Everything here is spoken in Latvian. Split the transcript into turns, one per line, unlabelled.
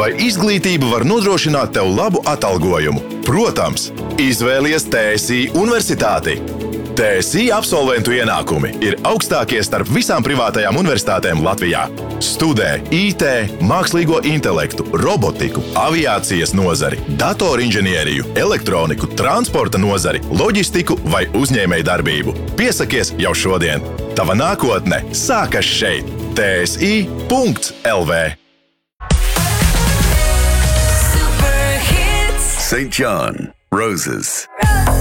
Vai izglītība var nodrošināt tev labu atalgojumu? Protams, izvēlies TSI Universitāti. TSI absolventu ienākumi ir augstākie starp visām privātajām universitātēm Latvijā. Studē IT, mākslīgo intelektu, robotiku, aviācijas nozari, datorinženieriju, elektroniku, transporta nozari, loģistiku vai uzņēmējdarbību. Piesakies jau šodien. Tava nākotne sākas šeit. TSI.LV.
St. John, Roses.